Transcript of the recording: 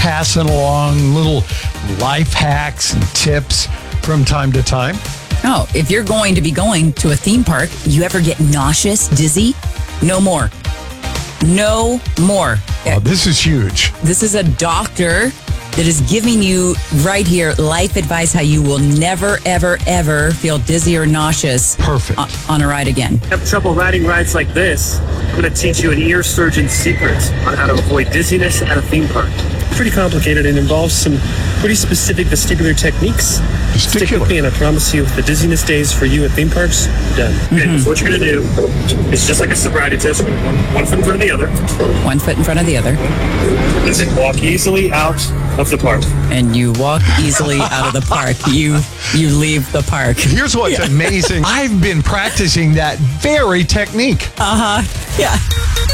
passing along little life hacks and tips from time to time. Oh, if you're going to be going to a theme park, you ever get nauseous, dizzy? No more. No more. Oh, this is huge. This is a doctor that is giving you right here life advice how you will never, ever, ever feel dizzy or nauseous Perfect. on a ride again. Have trouble riding rides like this? I'm going to teach you an ear surgeon's secret on how to avoid dizziness at a theme park. Pretty complicated and involves some pretty specific vestibular techniques. Stick with me and I promise you the dizziness days for you at theme parks, done. Okay, so what you're going to do is just like a sobriety test, one foot in front of the other. One foot in front of the other. And then walk easily out of the park. And you walk easily out of the park. You leave the park. Here's what's amazing. I've been practicing that very technique. Yeah.